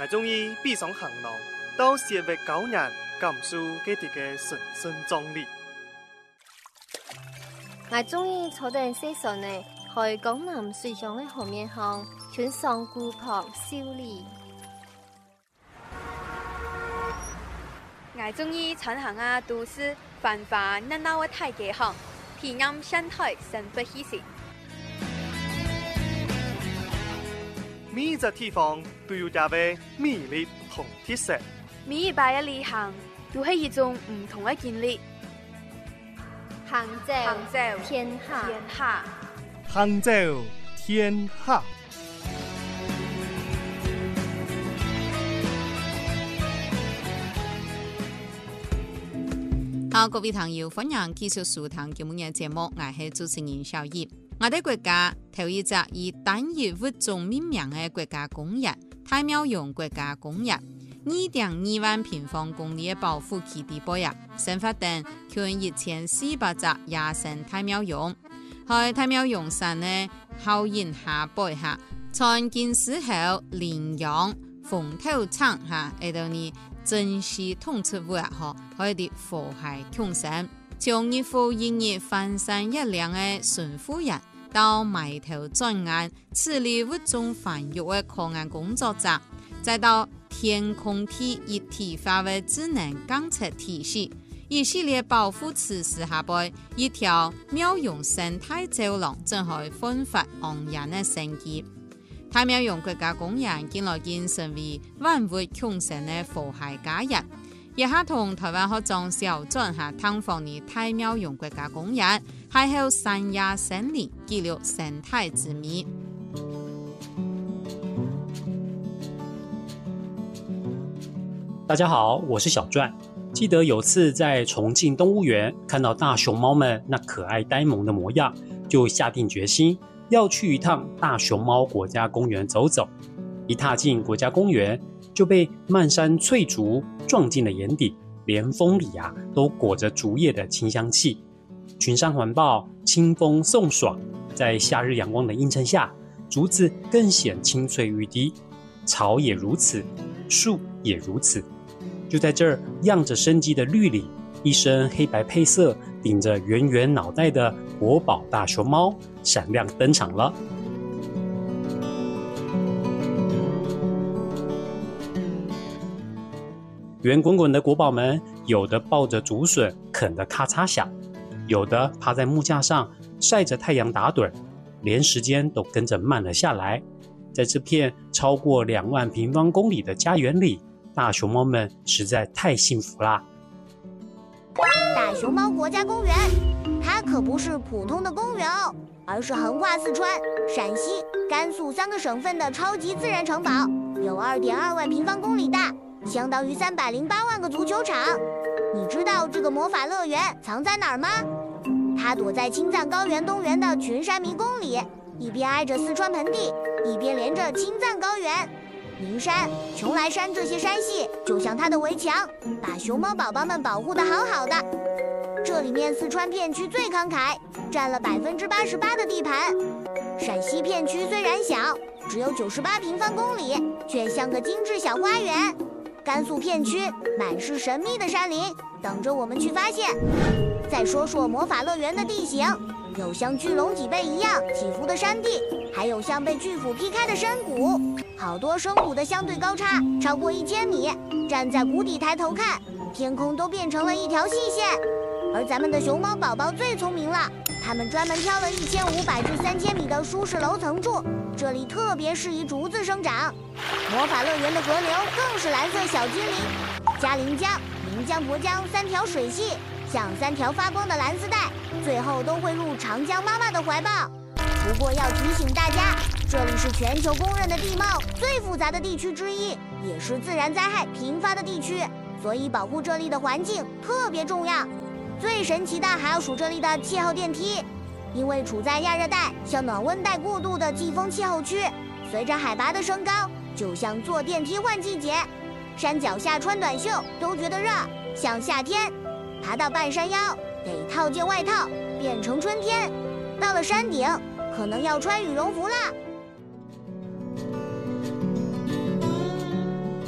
我终于闭上行囊，到7月9日感受佢哋嘅神聖壯麗。 我終於坐定4船呢，去江南水上嘅河面上，穿上古樸秀麗。 我終於穿行都市繁華熱鬧嘅大街上，體驗生態生活氣息。 每一個地方都有它嘅魅力同特色， 每一擺嘅旅行都係一種唔同嘅經歷。 杭州天下， 杭州天下。 好，各位朋友，歡迎繼續收聽今日嘅節目，我係主持人小葉。我哋國家頭一隻以單一物種命名嘅國家公園——太平洋國家公園，2.2萬平方公里嘅保護區地保育，生發等近1400隻野生太平洋。喺太平洋山呢，後沿下背下，從建時後羚羊、鳳頭蒼下，喺度呢珍稀動植物可以啲禍害強盛。從日復一日翻山越嶺嘅巡護員，到埋頭鑽研處理物種繁育嘅科研工作者，再到天空體一體化嘅智能監測體系，一系列保護措施下背，一條妙用生態走廊正係奮發昂然嘅生機。太平洋國家公園近來建成為萬物共生嘅和諧家園。也下同台灣學長小轉下探訪的太平洋國家公園，還有山野森林記錄生態之美。 大家好，我是小轉。記得有次在重慶動物園看到大熊貓們那可愛呆萌的模樣，就下定決心要去一趟大熊貓國家公園走走。一踏進國家公園，就被漫山翠竹撞進了眼底，連風裡都裹着竹葉的清香氣。群山環抱，清風送爽，在夏日陽光的映襯下，竹子更顯青翠欲滴，草也如此，樹也如此。就在這兒漾着生機的綠裡，一身黑白配色，頂着圓圓腦袋的國寶大熊貓閃亮登場了。圓滾滾的國寶們，有的抱着竹筍啃得咔嚓響，有的趴在木架上曬着太陽打盹，連時間都跟着慢了下來。在這片超過2萬平方公里的家園裡，大熊貓們實在太幸福啦！ 大熊貓國家公園，它可不是普通的公園哦，而是橫跨四川、陝西、甘肅3個省份的超級自然城堡，有2.2萬平方公里大，相當於308萬個足球場。你知道這個魔法樂園藏在哪兒嗎？它躲在青藏高原東緣的群山迷宮裡，一邊挨着四川盆地，一邊連着青藏高原。名山、邛崃山這些山系就像它的圍牆，把熊貓寶寶們保護得好好的。這裡面四川片區最慷慨，佔了88%的地盤。陝西片區雖然小，只有98平方公里，卻像個精緻小花園。甘肅片區滿是神秘的山林，等着我們去發現。再說說魔法樂園的地形，有像巨龍脊背一樣起伏的山地，還有像被巨斧劈開的深谷，好多深谷的相對高差超過1000米，站在谷底抬頭看，天空都變成了一條細線。而咱們的熊貓寶寶最聰明了，他們專門挑了1500至3000米的舒適樓層住，這裡特別適宜竹子生長。魔法樂園的河流更是藍色小精靈，嘉陵江、岷江、沱江3條水系，像3條發光的藍絲帶，最後都會入長江媽媽的懷抱。不過要提醒大家，這裡是全球公認的地貌最複雜的地區之一，也是自然災害頻發的地區，所以保護這裡的環境特別重要。最神奇的還要數這裡的氣候電梯，因為處在亞熱帶向暖溫帶過渡的季風氣候區，隨着海拔的升高，就像坐電梯換季節，山腳下穿短袖都覺得熱，像夏天；爬到半山腰得套件外套，變成春天；到了山頂，可能要穿羽絨服啦。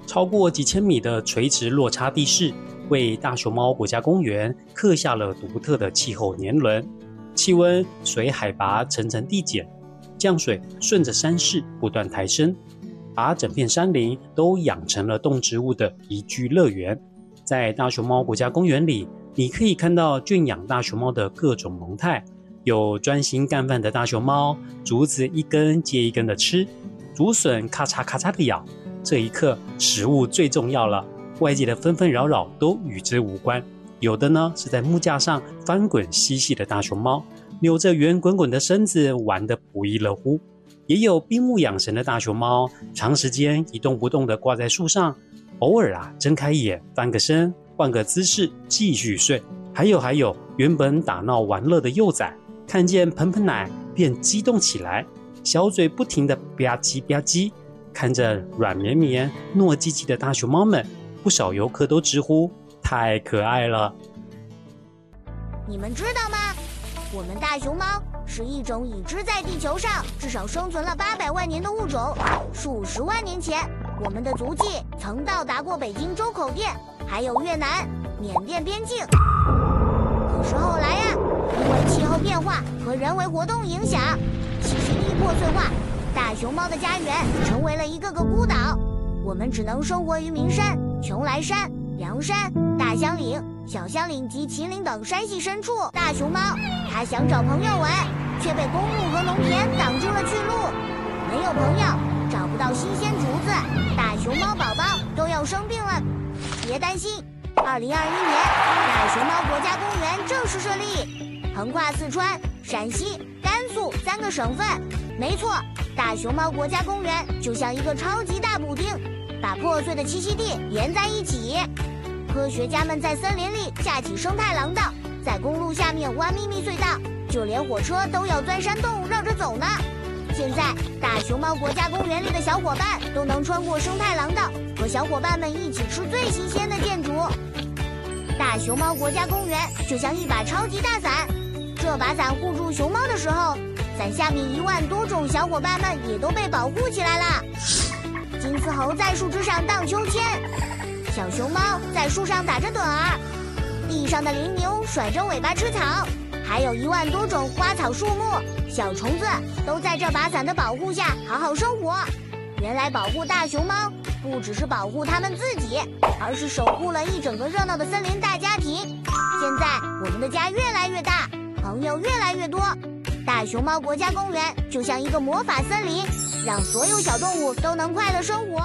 超过几千米的垂直落差地势，为大熊猫国家公园刻下了独特的气候年轮。气温随海拔层层递减，降水顺着山势不断抬升，把整片山林都养成了动植物的宜居乐园。在大熊猫国家公园里，你可以看到圈养大熊猫的各种萌态，有专心干饭的大熊猫，竹子一根接一根的吃，竹笋咔嚓咔嚓的咬。这一刻，食物最重要了，外界的纷纷扰扰都与之无关。有的呢是在木架上翻滚嬉戏的大熊猫，扭着圆滚滚的身子玩得不亦乐乎；也有闭目养神的大熊猫，长时间一动不动地挂在树上，偶尔睁开眼翻个身，换个姿势继续睡。还有，原本打闹玩乐的幼崽，看见盆盆奶便激动起来，小嘴不停地吧唧吧唧。看着软绵绵、糯叽叽的大熊猫们，不少游客都直呼太可爱了。 你们知道吗？我们大熊猫是一种已知在地球上至少生存了800万年的物种。数十万年前，我们的足迹曾到达过北京周口店，还有越南、缅甸边境。可是后来呀，因为气候变化和人为活动影响，栖息地破碎化，大熊猫的家园成为了一个个孤岛。我们只能生活于名山、邛崃山、梁山、大香岭、小香岭及秦岭等山系深处。大熊猫它想找朋友玩，却被公路和农田挡住了去路。没有朋友，找不到新鲜竹子，大熊猫宝宝都要生病了。别担心，2021年大熊猫国家公园正式设立，横跨四川、陕西、甘肃3个省份。没错，大熊猫国家公园就像一个超级大补丁，把破碎的栖息地连在一起。科学家们在森林里架起生态廊道，在公路下面挖秘密隧道，就连火车都要钻山洞绕着走呢。现在大熊猫国家公园里的小伙伴都能穿过生态廊道，和小伙伴们一起吃最新鲜的建筑。大熊猫国家公园就像一把超级大伞，这把伞护住熊猫的时候，伞下面1万多种小伙伴们也都被保护起来了。金丝猴在树枝上荡秋千，小熊猫在树上打着盹儿，地上的羚牛甩着尾巴吃草，还有1万多种花草树木、小虫子都在这把伞的保护下好好生活。原来保护大熊猫不只是保护它们自己，而是守护了一整个热闹的森林大家庭。现在我们的家越来越大，朋友越来越多，大熊猫国家公园就像一个魔法森林，让所有小动物都能快乐生活。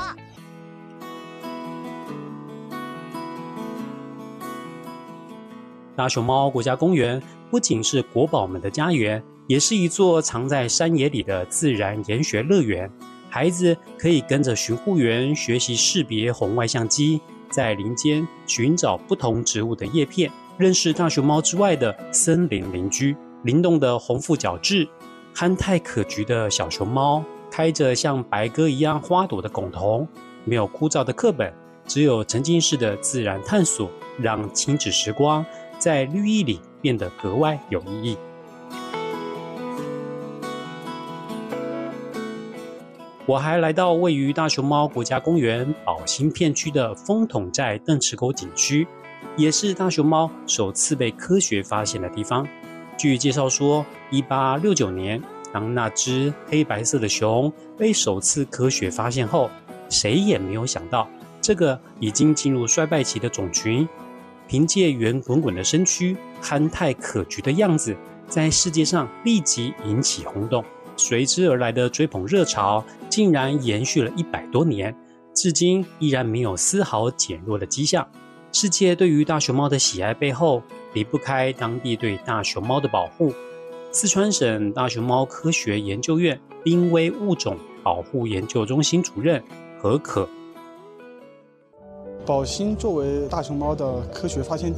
大熊猫国家公园不仅是国宝们的家园，也是一座藏在山野里的自然研学乐园。孩子可以跟着巡护员学习识别红外相机，在林间寻找不同植物的叶片，认识大熊猫之外的森林邻居。灵动的红腹角雉，憨态可掬的小熊猫，开着像白鸽一样花朵的拱桐。没有枯燥的课本，只有沉浸式的自然探索，让亲子时光在绿意里变得格外有意义。我还来到位于大熊猫国家公园宝兴片区的风筒寨邓池沟景区，也是大熊猫首次被科学发现的地方。据介绍说，1869年，当那只黑白色的熊被首次科学发现后，谁也没有想到，这个已经进入衰败期的种群，凭借圆滚滚的身躯、憨态可掬的样子，在世界上立即引起轰动。随之而来的追捧热潮竟然延续了100多年，至今依然没有丝毫减弱的迹象。世界对于大熊猫的喜爱背后，离不开当地对大熊猫的保护。四川省大熊猫科学研究院濒危物种保护研究中心主任何可。 宝兴作为大熊猫的科学发现